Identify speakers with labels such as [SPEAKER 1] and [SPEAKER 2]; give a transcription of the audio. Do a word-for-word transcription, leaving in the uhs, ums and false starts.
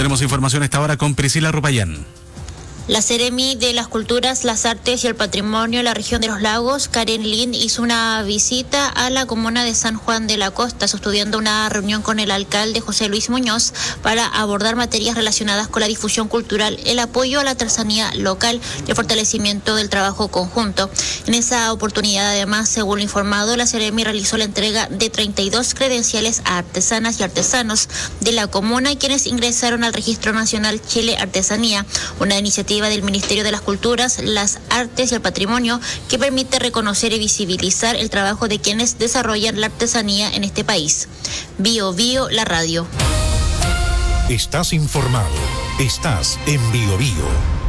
[SPEAKER 1] Tenemos información a esta hora con Priscila Rupayán.
[SPEAKER 2] La Seremi de las Culturas, las Artes y el Patrimonio de la región de los Lagos, Karen Lind, hizo una visita a la comuna de San Juan de la Costa, sosteniendo una reunión con el alcalde José Luis Muñoz para abordar materias relacionadas con la difusión cultural, el apoyo a la artesanía local y el fortalecimiento del trabajo conjunto. En esa oportunidad, además, según lo informado, la Seremi realizó la entrega de treinta y dos credenciales a artesanas y artesanos de la comuna, quienes ingresaron al Registro Nacional Chile Artesanía, una iniciativa del Ministerio de las Culturas, las Artes y el Patrimonio que permite reconocer y visibilizar el trabajo de quienes desarrollan la artesanía en este país. Bio Bio, la radio.
[SPEAKER 3] Estás informado. Estás en Bio Bio.